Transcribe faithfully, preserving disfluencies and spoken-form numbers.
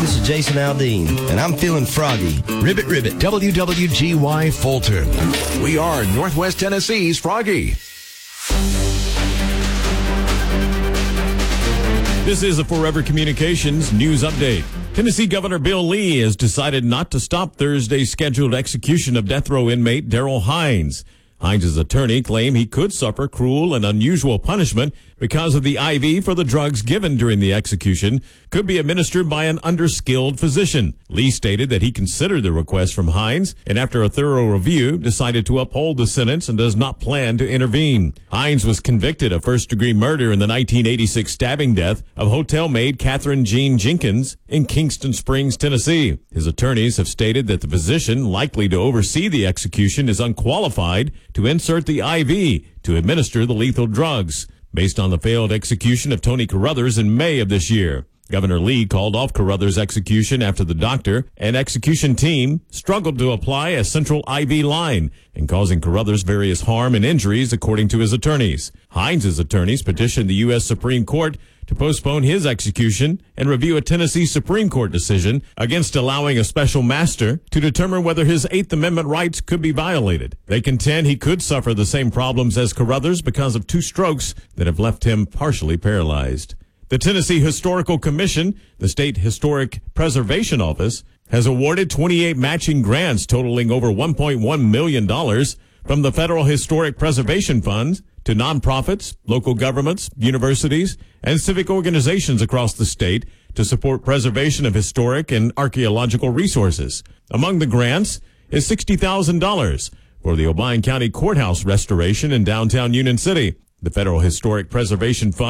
This is Jason Aldean, and I'm feeling froggy. Ribbit, ribbit. W W G Y Fulton. We are Northwest Tennessee's Froggy. This is a Forever Communications news update. Tennessee Governor Bill Lee has decided not to stop Thursday's scheduled execution of death row inmate Darrell Hines. Hines' attorney claimed he could suffer cruel and unusual punishment because of the I V for the drugs given during the execution could be administered by an underskilled physician. Lee stated that he considered the request from Hines and after a thorough review decided to uphold the sentence and does not plan to intervene. Hines was convicted of first-degree murder in the nineteen eighty-six stabbing death of hotel maid Catherine Jean Jenkins in Kingston Springs, Tennessee. His attorneys have stated that the physician likely to oversee the execution is unqualified to insert the I V to administer the lethal drugs, based on the failed execution of Tony Carruthers in May of this year. Governor Lee called off Carruthers' execution after the doctor and execution team struggled to apply a central I V line and causing Carruthers various harm and injuries, according to his attorneys. Hines' attorneys petitioned the U S Supreme Court to postpone his execution and review a Tennessee Supreme Court decision against allowing a special master to determine whether his Eighth Amendment rights could be violated. They contend he could suffer the same problems as Carruthers because of two strokes that have left him partially paralyzed. The Tennessee Historical Commission, the state historic preservation office, has awarded twenty-eight matching grants totaling over one point one million dollars from the Federal Historic Preservation Fund to nonprofits, local governments, universities, and civic organizations across the state to support preservation of historic and archaeological resources. Among the grants is sixty thousand dollars for the Obion County Courthouse restoration in downtown Union City. The Federal Historic Preservation Fund